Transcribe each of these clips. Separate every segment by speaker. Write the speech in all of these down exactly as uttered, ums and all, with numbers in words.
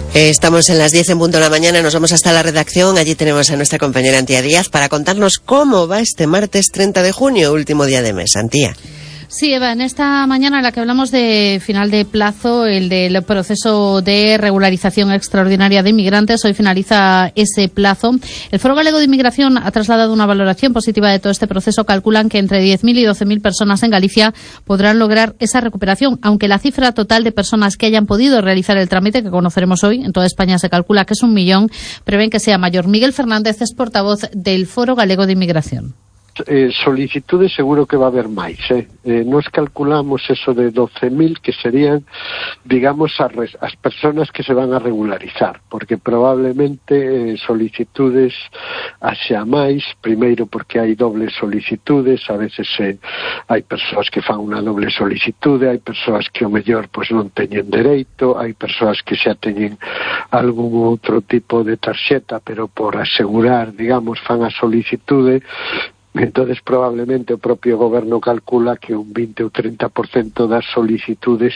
Speaker 1: Estamos en las diez en punto de la mañana, nos vamos hasta la redacción. Allí tenemos a nuestra compañera Antía Díaz para contarnos cómo va este martes treinta de junio, último día de mes. Antía.
Speaker 2: Sí, Eva, en esta mañana en la que hablamos de final de plazo, el del proceso de regularización extraordinaria de inmigrantes, hoy finaliza ese plazo. El Foro Galego de Inmigración ha trasladado una valoración positiva de todo este proceso. Calculan que entre diez mil y doce mil personas en Galicia podrán lograr esa recuperación, aunque la cifra total de personas que hayan podido realizar el trámite, que conoceremos hoy, en toda España se calcula que es un millón, prevén que sea mayor. Miguel Fernández es portavoz del Foro Galego de Inmigración.
Speaker 3: Eh, solicitudes seguro que va a haber máis, eh? Eh, nos calculamos eso de doce mil que serían, digamos, as, res, as personas que se van a regularizar, porque probablemente eh, solicitudes haxa máis, primeiro porque hai dobles solicitudes, a veces eh, hai persoas que fan unha doble solicitude, hai persoas que o mellor pois non teñen dereito, hai persoas que xa teñen algún outro tipo de tarxeta, pero por asegurar, digamos, fan a solicitude. Entonces probablemente o propio goberno calcula que un vinte ou trinta por cento das solicitudes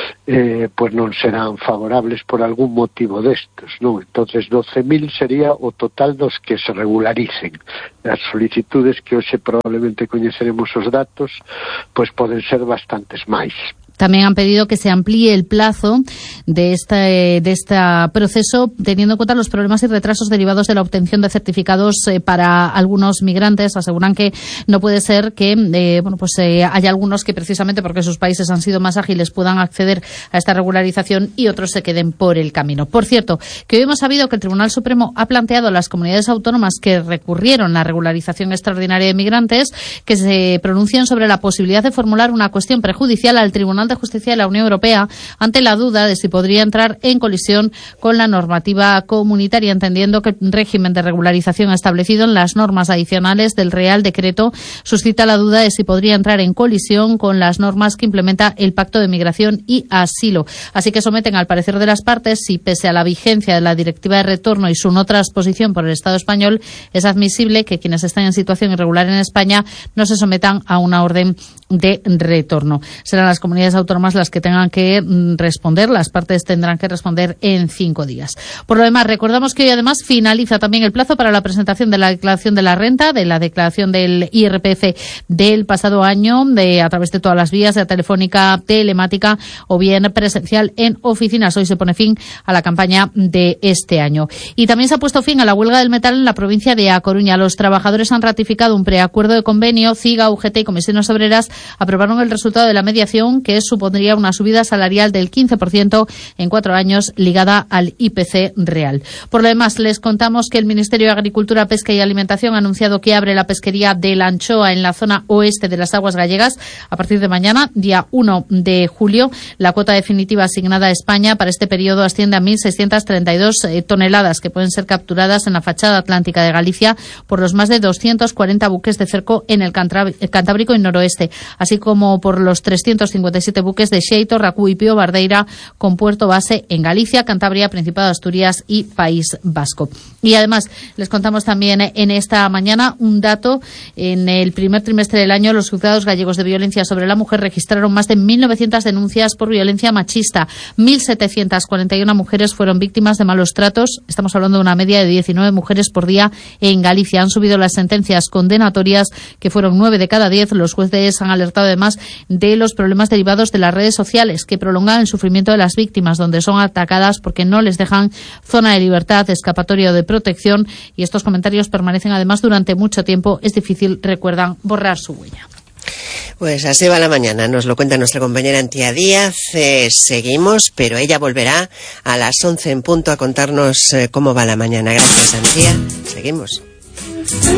Speaker 3: eh, pues non serán favorables por algún motivo destes, non? Entonces doce mil sería o total dos que se regularicen. As solicitudes que hoxe probablemente coñeceremos os datos, pues poden ser bastantes máis.
Speaker 2: También han pedido que se amplíe el plazo de este, de este proceso, teniendo en cuenta los problemas y retrasos derivados de la obtención de certificados eh, para algunos migrantes. Aseguran que no puede ser que eh, bueno, pues eh, haya algunos que precisamente porque sus países han sido más ágiles puedan acceder a esta regularización y otros se queden por el camino. Por cierto, que hoy hemos sabido que el Tribunal Supremo ha planteado a las comunidades autónomas que recurrieron a la regularización extraordinaria de migrantes que se pronuncien sobre la posibilidad de formular una cuestión prejudicial al Tribunal de Justicia de la Unión Europea ante la duda de si podría entrar en colisión con la normativa comunitaria, entendiendo que el régimen de regularización establecido en las normas adicionales del Real Decreto suscita la duda de si podría entrar en colisión con las normas que implementa el Pacto de Migración y Asilo. Así que someten al parecer de las partes si, pese a la vigencia de la Directiva de Retorno y su no transposición por el Estado español, es admisible que quienes estén en situación irregular en España no se sometan a una orden de retorno. Serán las comunidades autónomas las que tengan que responder, las partes tendrán que responder en cinco días. Por lo demás, recordamos que hoy además finaliza también el plazo para la presentación de la declaración de la renta, de la declaración del I R P F del pasado año, de a través de todas las vías, de telefónica, telemática o bien presencial en oficinas. Hoy se pone fin a la campaña de este año. Y también se ha puesto fin a la huelga del metal en la provincia de A Coruña. Los trabajadores han ratificado un preacuerdo de convenio. CIGA, U G T y Comisiones Obreras aprobaron el resultado de la mediación, que supondría una subida salarial del quince por ciento en cuatro años ligada al I P C real. Por lo demás, les contamos que el Ministerio de Agricultura, Pesca y Alimentación ha anunciado que abre la pesquería de la anchoa en la zona oeste de las aguas gallegas a partir de mañana, día uno de julio. La cuota definitiva asignada a España para este periodo asciende a mil seiscientas treinta y dos eh, toneladas que pueden ser capturadas en la fachada atlántica de Galicia por los más de doscientos cuarenta buques de cerco en el Cantábrico y noroeste, así como por los trescientos cincuenta y siete buques de Xeito, Racú y Pío Bardeira con puerto base en Galicia, Cantabria, Principado de Asturias y País Vasco. Y además les contamos también en esta mañana un dato. En el primer trimestre del año los juzgados gallegos de violencia sobre la mujer registraron más de mil novecientas denuncias por violencia machista. mil setecientas cuarenta y una mujeres fueron víctimas de malos tratos. Estamos hablando de una media de diecinueve mujeres por día en Galicia. Han subido las sentencias condenatorias, que fueron nueve de cada diez. Los jueces han alertado además de los problemas derivados de las redes sociales que prolongan el sufrimiento de las víctimas, donde son atacadas porque no les dejan zona de libertad, escapatoria o de protección, y estos comentarios permanecen además durante mucho tiempo. Es difícil, recuerdan, borrar su huella.
Speaker 1: Pues así va la mañana, nos lo cuenta nuestra compañera Antía Díaz. Eh, seguimos, pero ella volverá a las once en punto a contarnos eh, cómo va la mañana. Gracias, Antía. Seguimos.